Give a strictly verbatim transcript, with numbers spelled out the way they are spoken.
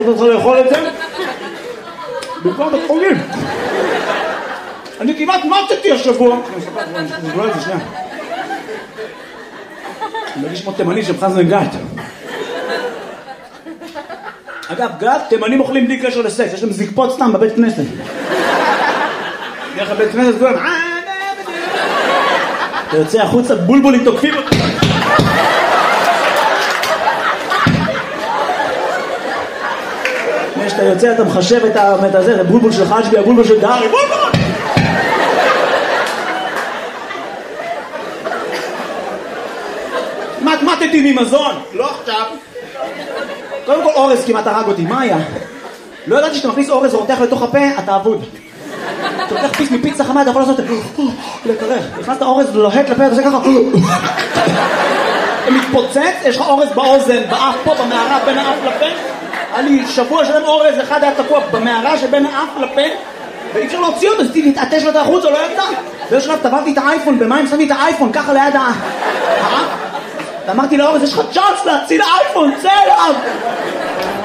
אתה צריך לאכול את זה? בכלל בתחולים. אני כמעט מצאתי השבוע. אני אספר את זה שנייה. אני מרגיש כמו תימני שבחר זה גת. אגב, גת, תימנים אוכלים בלי קשר לסקס, יש להם זקפות סתם בבית כנסת. דרך הבית כנסת כולם, אתה יוצא החוצה, בולבולים תוקפים אותי. כשאתה יוצא אתה מחשב את הזה, זה בולבול של חשבי, הבולבול של דהרי, בולבול! מתמטתי ממזון, לא עכשיו. קודם כל אורז כמעט הרג אותי, מה היה? לא ידעתי שאתה מכניס אורז ורותח לתוך הפה, אתה אבוד. אתה לוקח פיס מפיצה חמה, אתה יכול לעשות את זה, לקרח. נכנסת אורז לוהט לפה, אתה עושה ככה. אתה מתפוצץ, יש לך אורז באוזן, באף פה, במערה, בין האף לפה. היה לי שבוע שלם אורז, אחד היה תקוע במערה שבין האף לפה, ואי אפשר להוציא אותו, אז תתעטש לו את החוץ, או לא יצא. באיזשהו שלב טבעתי את האייפון, במים שמתי את האייפון, ככה ליד האף. ואמרתי לאורז, יש לך צ'אנס להציל האייפון, צא אליו!